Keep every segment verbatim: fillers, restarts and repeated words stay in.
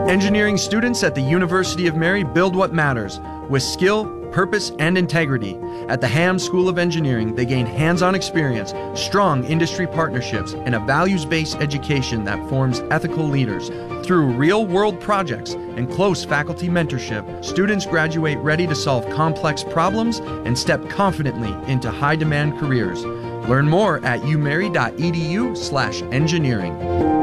Engineering students at the University of Mary build what matters with skill, purpose, and integrity. At the Ham School of Engineering, they gain hands-on experience, strong industry partnerships, and a values-based education that forms ethical leaders. Through real-world projects and close faculty mentorship, students graduate ready to solve complex problems and step confidently into high-demand careers. Learn more at umary.edu slash engineering.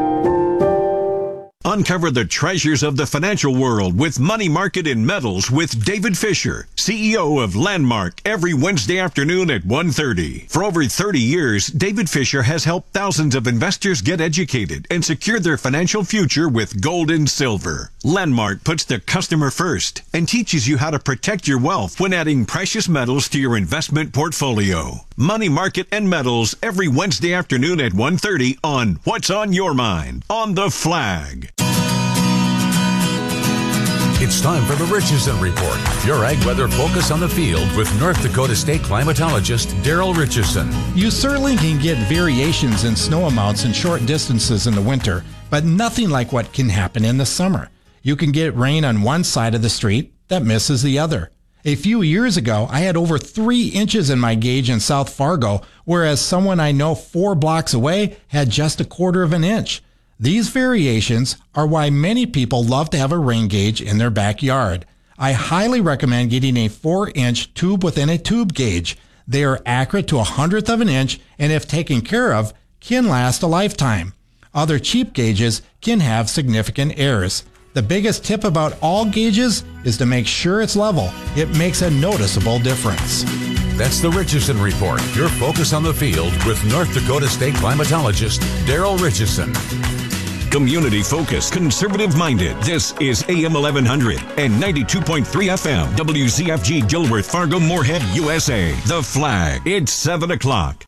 Uncover the treasures of the financial world with Money Market and Metals with David Fisher, C E O of Landmark, every Wednesday afternoon at one thirty. For over thirty years, David Fisher has helped thousands of investors get educated and secure their financial future with gold and silver. Landmark puts the customer first and teaches you how to protect your wealth when adding precious metals to your investment portfolio. Money Market and Metals every Wednesday afternoon at one thirty on What's on Your Mind on The Flag. It's time for the Richardson Report, your ag weather focus on the field with North Dakota State climatologist Daryl Richardson. You certainly can get variations in snow amounts in short distances in the winter, but nothing like what can happen in the summer. You can get rain on one side of the street that misses the other. A few years ago, I had over three inches in my gauge in South Fargo, whereas someone I know four blocks away had just a quarter of an inch. These variations are why many people love to have a rain gauge in their backyard. I highly recommend getting a four inch tube within a tube gauge. They are accurate to a hundredth of an inch and if taken care of, can last a lifetime. Other cheap gauges can have significant errors. The biggest tip about all gauges is to make sure it's level. It makes a noticeable difference. That's the Richardson Report, your focus on the field with North Dakota State climatologist Daryl Richardson. Community focused, conservative minded. This is A M eleven hundred and ninety-two point three F M. W Z F G Gilworth, Fargo, Moorhead, U S A. The Flag. It's seven o'clock.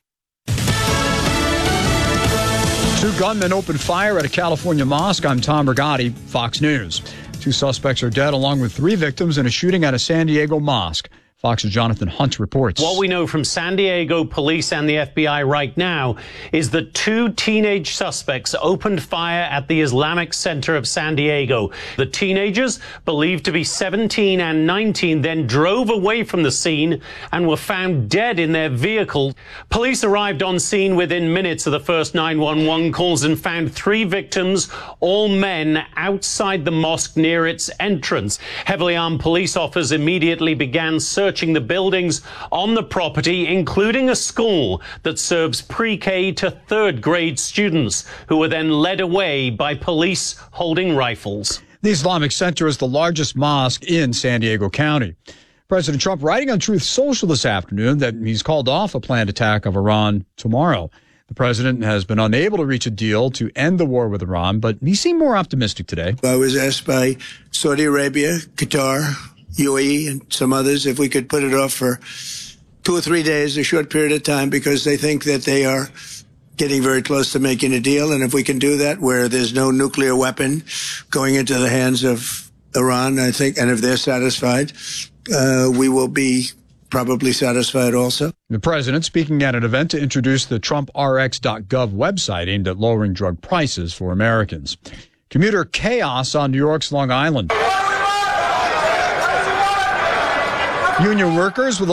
Two gunmen opened fire at a California mosque. I'm Tom Rigotti, Fox News. Two suspects are dead along with three victims in a shooting at a San Diego mosque. Fox's Jonathan Hunt reports. What we know from San Diego police and the F B I right now is that two teenage suspects opened fire at the Islamic Center of San Diego. The teenagers, believed to be seventeen and nineteen, then drove away from the scene and were found dead in their vehicle. Police arrived on scene within minutes of the first nine one one calls and found three victims, all men, outside the mosque near its entrance. Heavily armed police officers immediately began searching the buildings on the property, including a school that serves pre-K to third grade students, who were then led away by police holding rifles. The Islamic Center is the largest mosque in San Diego County. President Trump writing on Truth Social this afternoon that he's called off a planned attack of Iran tomorrow. The president has been unable to reach a deal to end the war with Iran, but he seemed more optimistic today. I was asked by Saudi Arabia, Qatar, U A E, and some others if we could put it off for two or three days, a short period of time, because they think that they are getting very close to making a deal. And if we can do that where there's no nuclear weapon going into the hands of Iran, I think, and if they're satisfied, uh, we will be probably satisfied also. The president speaking at an event to introduce the Trump R X dot gov website aimed at lowering drug prices for Americans. Commuter chaos on New York's Long Island. Union workers with